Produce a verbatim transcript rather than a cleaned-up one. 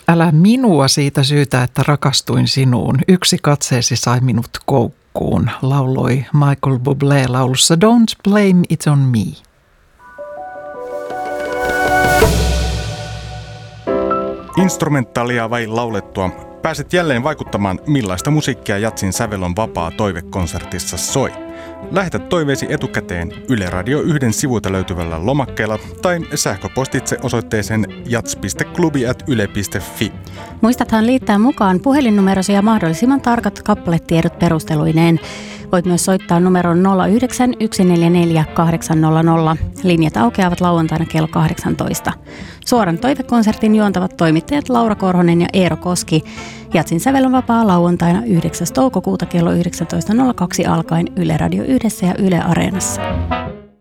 Älä minua siitä syytä, että rakastuin sinuun. Yksi katseesi sai minut koukkuun, lauloi Michael Bublé laulussa Don't Blame It On Me. Instrumentaalia vai laulettua? Pääset jälleen vaikuttamaan, millaista musiikkia Jatsin sävelon vapaa toivekonsertissa soi. Lähetä toiveesi etukäteen Yle Radio yhden sivuilta löytyvällä lomakkeella tai sähköpostitse osoitteeseen jats piste klubi ät yle piste fi. Muistathan liittää mukaan puhelinnumerosi ja mahdollisimman tarkat kappaletiedot perusteluineen. Voit myös soittaa numeron nolla yhdeksän yksi neljä neljä kahdeksan nolla nolla. Linjat aukeavat lauantaina kello kahdeksantoista. Suoran toivekonsertin juontavat toimittajat Laura Korhonen ja Eero Koski. Jatsin sävelon vapaa lauantaina yhdeksäs toukokuuta kello yhdeksäntoista nolla kaksi alkaen Yle Radio yhdessä ja Yle Areenassa.